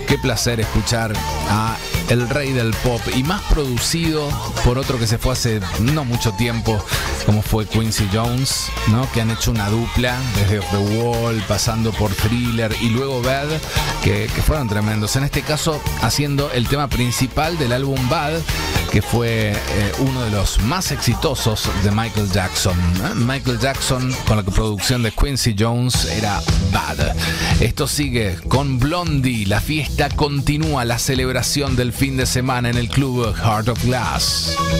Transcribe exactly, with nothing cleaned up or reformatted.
qué placer escuchar a el rey del pop y más producido por otro que se fue hace no mucho tiempo, como fue Quincy Jones, ¿no? Que han hecho una dupla desde Off the Wall, pasando por Thriller y luego Bad, que, que fueron tremendos. En este caso, haciendo el tema principal del álbum Bad, que fue eh, uno de los más exitosos de Michael Jackson. ¿eh? Michael Jackson, con la producción de Quincy Jones, era Bad. Esto sigue con Blondie. La fiesta continúa, la celebración del fin de semana en el club Heart of Glass.